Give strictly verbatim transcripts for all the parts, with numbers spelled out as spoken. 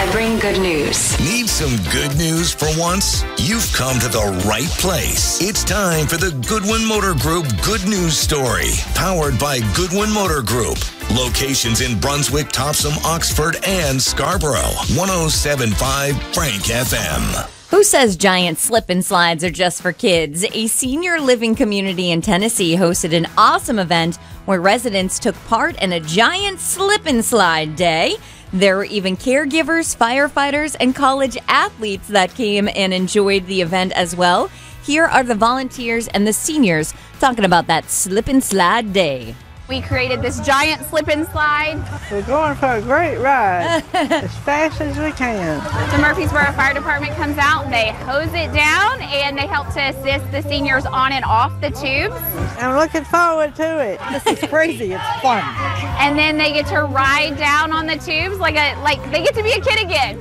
bring good news. Need some good news for once? You've come to the right place. It's time for the Goodwin Motor Group Good News Story, powered by Goodwin Motor Group. Locations in Brunswick, Topsom, Oxford, and Scarborough. one oh seven point five Frank F M. Who says giant slip and slides are just for kids? A senior living community in Tennessee hosted an awesome event where residents took part in a giant slip and slide day. There were even caregivers, firefighters, and college athletes that came and enjoyed the event as well. Here are the volunteers and the seniors talking about that slip and slide day. We created this giant slip and slide. We're going for a great ride as fast as we can. The Murfreesboro Fire Department comes out, they hose it down, and they help to assist the seniors on and off the tubes. I'm looking forward to it. This is crazy. It's fun. And then they get to ride down on the tubes like a like they get to be a kid again.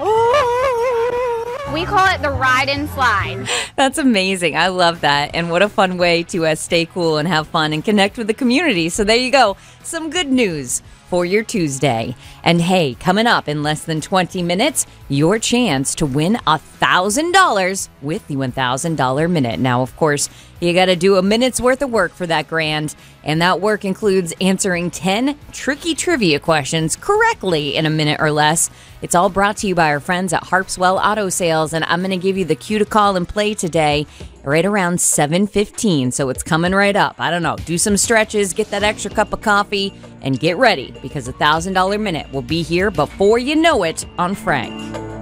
We call it the ride and slide. That's amazing. I love that. And what a fun way to uh, stay cool and have fun and connect with the community. So there you go. Some good news for your Tuesday. And hey, coming up in less than twenty minutes, your chance to win one thousand dollars with the one thousand dollars minute. Now, of course, you got to do a minute's worth of work for that grand. And that work includes answering ten tricky trivia questions correctly in a minute or less. It's all brought to you by our friends at Harpswell Auto Sales. And I'm going to give you the cue to call and play today right around seven fifteen. So it's coming right up. I don't know. Do some stretches, get that extra cup of coffee, and get ready because a one thousand dollars minute will be here before you know it on Frank.